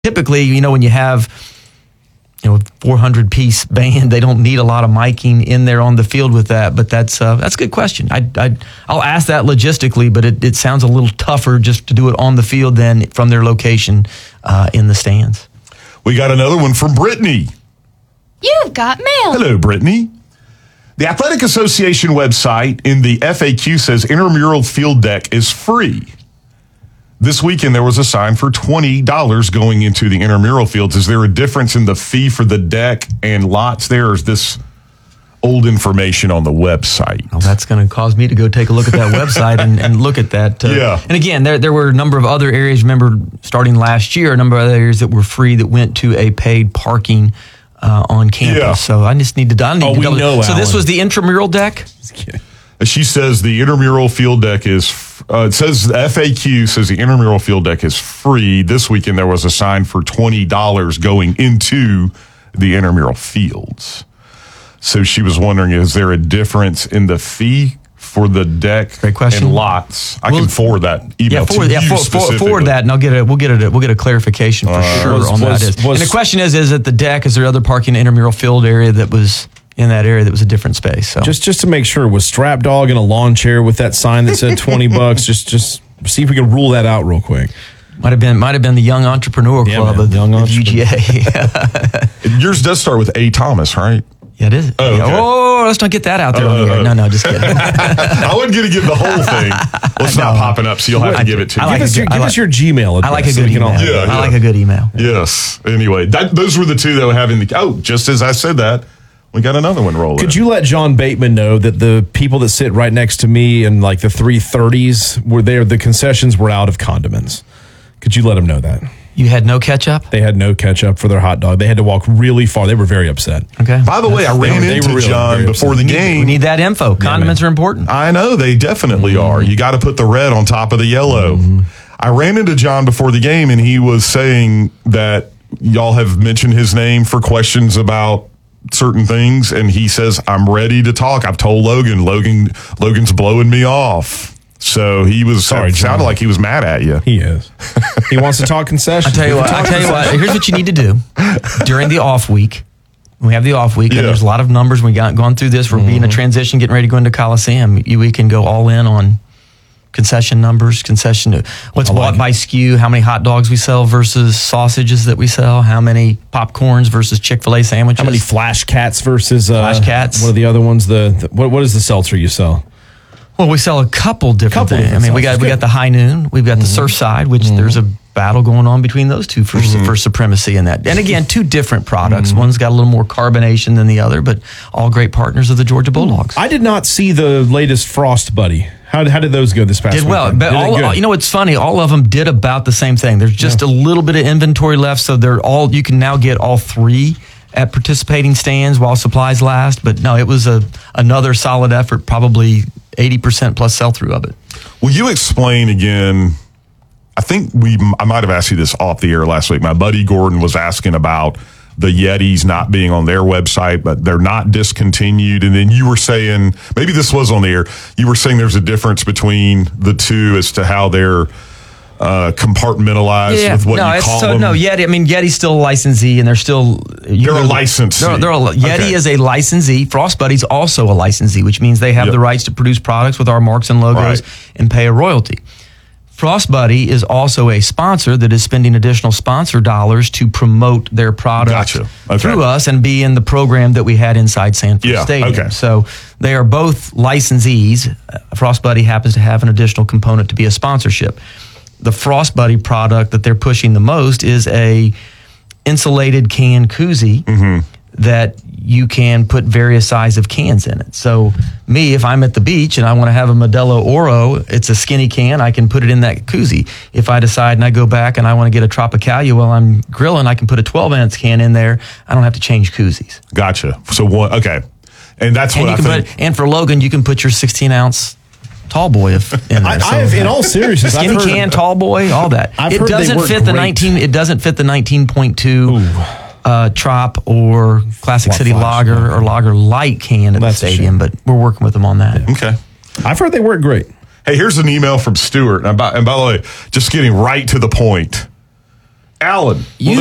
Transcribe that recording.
Typically, when you have 400-piece band, they don't need a lot of miking in there on the field with that. But that's a good question. I'll ask that logistically, but it sounds a little tougher just to do it on the field than from their location in the stands. We got another one from Brittany. You've got mail. Hello, Brittany. The Athletic Association website in the FAQ says intramural field deck is free. This weekend, there was a sign for $20 going into the intramural fields. Is there a difference in the fee for the deck and lots there, or is this old information on the website? Well, that's going to cause me to go take a look at that website and look at that. Yeah. And again, there were a number of other areas. Remember, starting last year, a number of other areas that were free that went to a paid parking on campus. Yeah. So I just need to double. So this was the intramural deck? Just kidding. She says the intramural field deck is, it says the FAQ says the intramural field deck is free. This weekend there was a sign for $20 going into the intramural fields. So she was wondering, is there a difference in the fee for the deck Great question. and lots? I can forward that email to you specifically. Forward that, and we'll get a clarification for sure on that. And the question is at the deck, is there other parking in the intramural field area that was in that area that was a different space? So just to make sure, was Strap Dog in a lawn chair with that sign that said $20? Just see if we can rule that out real quick. Might have been the Young Entrepreneur Club of the UGA. Yours does start with A. Thomas, right? Yeah, it is. Oh, okay. Oh, let's not get that out there on the air. No, just kidding. I wasn't going to give the whole thing. Well, it's not popping up, so you'll have to give it to me. Give us your Gmail address. I like a good email. I like a good email. Yes. Anyway, those were the two that were having the. Oh, just as I said that, we got another one rolling. Could you let John Bateman know that the people that sit right next to me in like the 330s were there? The concessions were out of condiments. Could you let him know that? You had no ketchup? They had no ketchup for their hot dog. They had to walk really far. They were very upset. Okay. By the way, I ran into John before the game. We need that info. Condiments are important. I know, they definitely are. You got to put the red on top of the yellow. I ran into John before the game, and he was saying that y'all have mentioned his name for questions about certain things, and he says, I'm ready to talk. I've told Logan's blowing me off. So he was sounded like he was mad at you. He is. He wants to talk concessions. I tell you what, here's what you need to do during the off week. We have the off week, and there's a lot of numbers. We got gone through this. We're being a transition, getting ready to go into Coliseum. We can go all in on concession numbers, what's bought by SKU, how many hot dogs we sell versus sausages that we sell, how many popcorns versus Chick-fil-A sandwiches, how many Flash Cats versus Flash Cats. What are the other ones? What is the seltzer you sell? Well, we sell a couple different things. I mean, we got the High Noon, we've got the Surfside, which there's a battle going on between those two for supremacy in that. And again, two different products. One's got a little more carbonation than the other, but all great partners of the Georgia Bulldogs. I did not see the latest Frost Buddy. How did those go this past week? Did well. But it's funny. All of them did about the same thing. There's just a little bit of inventory left, so you can now get all three at participating stands while supplies last. But no, it was another solid effort, probably 80% plus sell-through of it. Will you explain again? I think I might have asked you this off the air last week. My buddy Gordon was asking about the Yetis not being on their website, but they're not discontinued. And then you were saying, maybe this was on the air, you were saying there's a difference between the two as to how they're compartmentalized with what you call them. No, Yeti. I mean, Yeti's still a licensee, and they're still they're a licensee. Yeti is a licensee. Frost Buddy's also a licensee, which means they have the rights to produce products with our marks and logos and pay a royalty. Frost Buddy is also a sponsor that is spending additional sponsor dollars to promote their products through us and be in the program that we had inside Sanford Stadium. Okay. So they are both licensees. Frost Buddy happens to have an additional component to be a sponsorship. The Frost Buddy product that they're pushing the most is a insulated can koozie that you can put various size of cans in it. So me, if I'm at the beach and I want to have a Modelo Oro, it's a skinny can, I can put it in that koozie. If I decide and I go back and I want to get a Tropicalia while I'm grilling, I can put a 12-ounce can in there. I don't have to change koozies. Gotcha. So what? Okay. And that's what I think. And for Logan, you can put your 16-ounce tall boy in there. In all seriousness, skinny can, tall boy, all that. It doesn't fit the 19.2 Trop or Classic City Lager or Lager Light can at the stadium, but we're working with them on that. Okay. I've heard they work great. Hey, here's an email from Stuart. And by the way, just getting right to the point. Alan. You